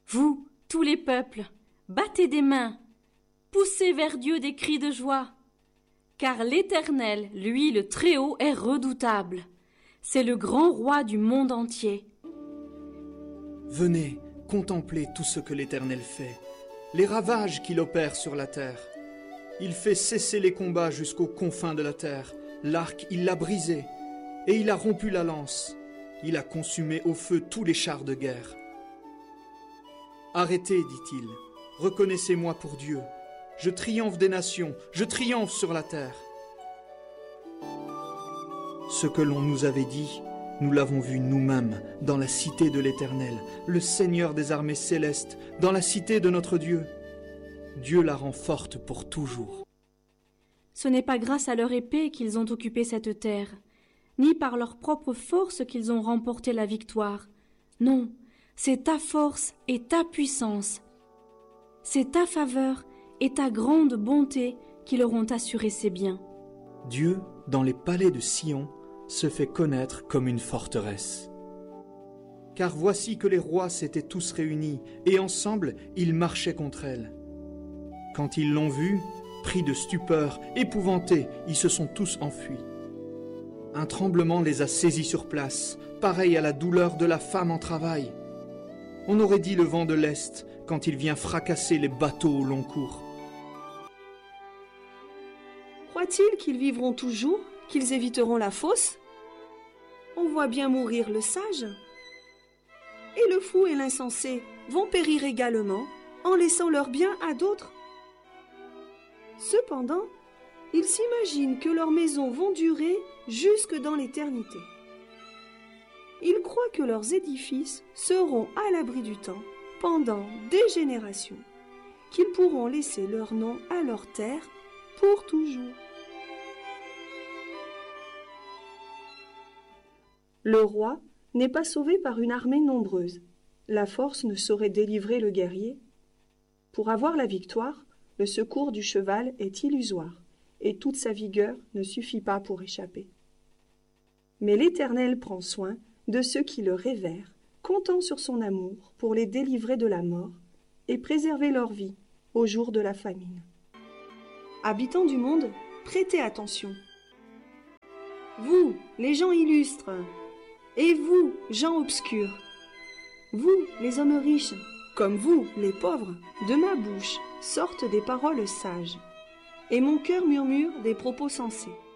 Vous, tous les peuples, battez des mains, poussez vers Dieu des cris de joie, car l'Éternel, lui le Très-Haut, est redoutable. C'est le grand roi du monde entier. Venez, contemplez tout ce que l'Éternel fait, les ravages qu'il opère sur la terre. Il fait cesser les combats jusqu'aux confins de la terre. L'arc, il l'a brisé, et il a rompu la lance. Il a consumé au feu tous les chars de guerre. Arrêtez, dit-il, reconnaissez-moi pour Dieu. Je triomphe des nations, je triomphe sur la terre. Ce que l'on nous avait dit, nous l'avons vu nous-mêmes dans la cité de l'Éternel, le Seigneur des armées célestes, dans la cité de notre Dieu. Dieu la rend forte pour toujours. Ce n'est pas grâce à leur épée qu'ils ont occupé cette terre, ni par leur propre force qu'ils ont remporté la victoire. Non, c'est ta force et ta puissance. C'est ta faveur et ta grande bonté qui leur ont assuré ces biens. Dieu, dans les palais de Sion, se fait connaître comme une forteresse. Car voici que les rois s'étaient tous réunis, et ensemble ils marchaient contre elle. Quand ils l'ont vue, pris de stupeur, épouvantés, ils se sont tous enfuis. Un tremblement les a saisis sur place, pareil à la douleur de la femme en travail. On aurait dit le vent de l'Est quand il vient fracasser les bateaux au long cours. Croit-il qu'ils vivront toujours, qu'ils éviteront la fosse? On voit bien mourir le sage. Et le fou et l'insensé vont périr également en laissant leurs biens à d'autres. Cependant, ils s'imaginent que leurs maisons vont durer jusque dans l'éternité. Ils croient que leurs édifices seront à l'abri du temps pendant des générations, qu'ils pourront laisser leur nom à leur terre pour toujours. Le roi n'est pas sauvé par une armée nombreuse. La force ne saurait délivrer le guerrier. Pour avoir la victoire, le secours du cheval est illusoire, et toute sa vigueur ne suffit pas pour échapper. Mais l'Éternel prend soin de ceux qui le révèrent, comptant sur son amour pour les délivrer de la mort et préserver leur vie au jour de la famine. Habitants du monde, prêtez attention. Vous, les gens illustres, et vous, gens obscurs, vous, les hommes riches, comme vous, les pauvres, de ma bouche sortent des paroles sages, et mon cœur murmure des propos sensés.